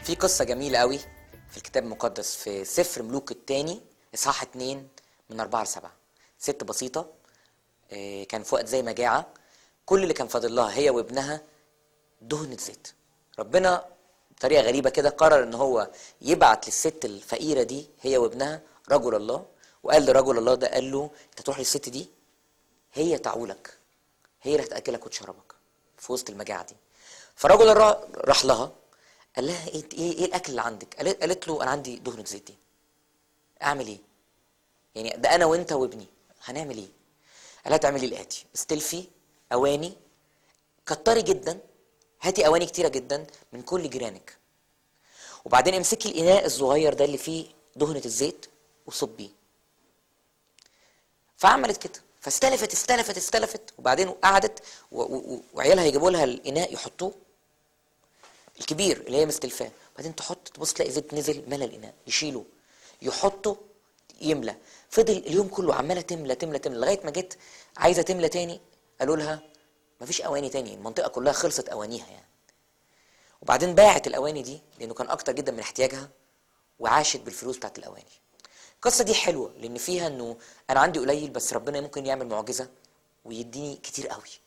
في قصة جميلة قوي في الكتاب المقدس في سفر ملوك الثاني اصحاح 2 من 4-7. ست بسيطة كان في وقت زي مجاعة، كل اللي كان فاضل لها هي وابنها دهنة زيت. ربنا بطريقة غريبة كده قرر ان هو يبعت للست الفقيرة دي هي وابنها رجل الله، وقال لرجل الله ده، قال له انت تروح للست دي، هي تعولك، هي اللي هتاكلك وتشربك في وسط المجاعة دي. فرجل الله راح لها، قال لها ايه الاكل اللي عندك؟ قالت له انا عندي دهنة زيت دي. اعمل ايه؟ يعني ده انا وانت وابني، هنعمل ايه؟ قال لها تعملي الاتي: استلفي اواني، كتري جدا، هاتي اواني كتيره جدا من كل جيرانك، وبعدين امسكي الاناء الصغير ده اللي فيه دهنة الزيت وصبيه. فعملت كده، فاستلفت استلفت استلفت، وبعدين قعدت وعيالها يجيبوا لها الاناء يحطوه الكبير اللي هي مستلفاه، بعدين تحط، تبص تلاقي زيت نزل ملا الاناء، يشيله يحطه يملى. فضل اليوم كله عماله تملى تملى تملى لغايه ما جت عايزه تملى تاني، قالوا لها مفيش اواني تاني، المنطقه كلها خلصت اوانيها يعني. وبعدين باعت الاواني دي لانه كان اكتر جدا من احتياجها، وعاشت بالفلوس بتاعت الاواني. القصه دي حلوه لان فيها انه انا عندي قليل بس ربنا ممكن يعمل معجزه ويديني كتير قوي.